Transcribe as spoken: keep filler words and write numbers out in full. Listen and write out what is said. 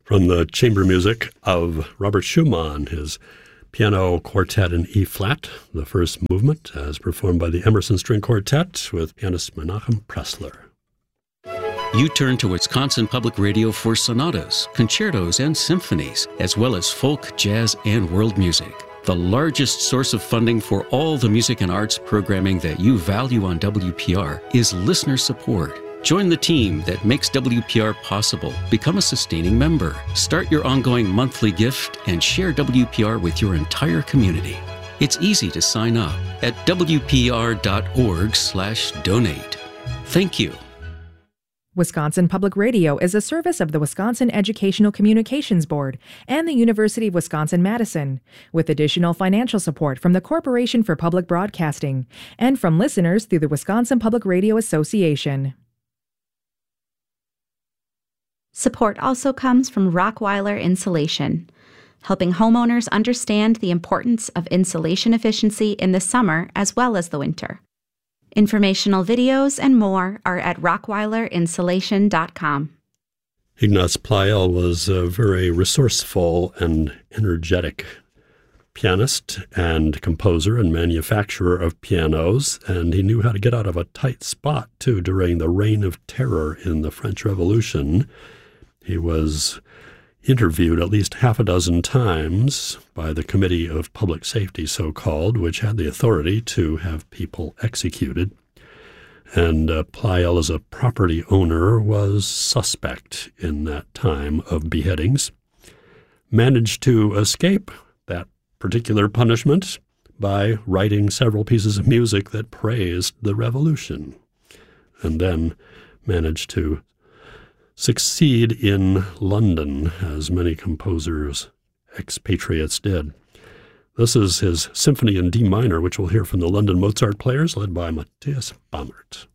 From the chamber music of Robert Schumann, his piano quartet in E-flat, the first movement, as performed by the Emerson String Quartet with pianist Menachem Pressler. You turn to Wisconsin Public Radio for sonatas, concertos, and symphonies, as well as folk, jazz, and world music. The largest source of funding for all the music and arts programming that you value on W P R is listener support. Join the team that makes W P R possible. Become a sustaining member. Start your ongoing monthly gift and share W P R with your entire community. It's easy to sign up at W P R dot org slash donate. Thank you. Wisconsin Public Radio is a service of the Wisconsin Educational Communications Board and the University of Wisconsin-Madison, with additional financial support from the Corporation for Public Broadcasting and from listeners through the Wisconsin Public Radio Association. Support also comes from Rockweiler Insulation, helping homeowners understand the importance of insulation efficiency in the summer as well as the winter. Informational videos and more are at rockweiler insulation dot com. Ignaz Pleyel was a very resourceful and energetic pianist and composer and manufacturer of pianos, and he knew how to get out of a tight spot, too, during the Reign of Terror in the French Revolution. He was interviewed at least half a dozen times by the Committee of Public Safety, so-called, which had the authority to have people executed. And uh, Pleyel, as a property owner, was suspect in that time of beheadings. Managed to escape that particular punishment by writing several pieces of music that praised the revolution, and then managed to succeed in London, as many composers, expatriates did. This is his Symphony in D minor, which we'll hear from the London Mozart Players, led by Matthias Baumert.